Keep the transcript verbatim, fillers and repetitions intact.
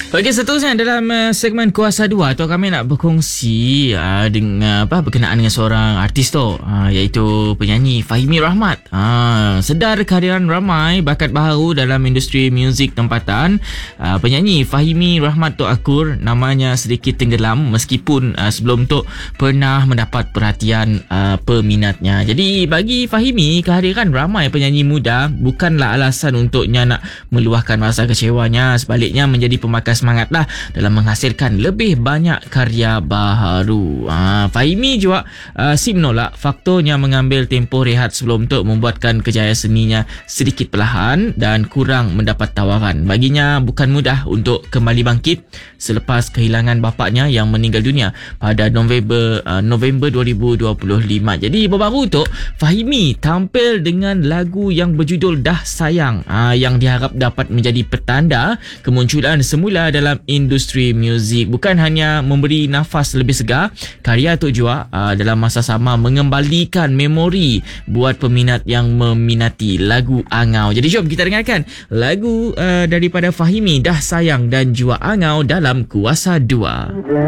Okey, seterusnya dalam uh, segmen Kuasa dua tu kami nak berkongsi uh, dengan apa berkenaan dengan seorang artis tu uh, iaitu penyanyi Fahimi Rahmat. Uh, sedar kehadiran ramai bakat baharu dalam industri muzik tempatan. Uh, penyanyi Fahimi Rahmat Tok Akur namanya sedikit tenggelam meskipun uh, sebelum tu pernah mendapat perhatian uh, peminatnya. Jadi bagi Fahimi, kehadiran ramai penyanyi muda bukanlah alasan untuknya nak meluahkan rasa kecewanya, sebaliknya menjadi pemakai semangatlah dalam menghasilkan lebih banyak karya baharu. Ha, Fahimi juga uh, si menolak faktornya mengambil tempoh rehat sebelum tu membuatkan kejayaan seninya sedikit perlahan dan kurang mendapat tawaran. Baginya bukan mudah untuk kembali bangkit selepas kehilangan bapaknya yang meninggal dunia pada November uh, November dua ribu dua puluh lima. Jadi baru-baru tu Fahimi tampil dengan lagu yang berjudul Dah Sayang, uh, yang diharap dapat menjadi petanda kemunculan semula dalam industri muzik. Bukan hanya memberi nafas lebih segar, karya tu juga uh, dalam masa sama mengembalikan memori buat peminat yang meminati lagu Angau. Jadi jom kita dengarkan lagu uh, daripada Fahimi, Dah Sayang dan Jua Angau dalam Kuasa dua.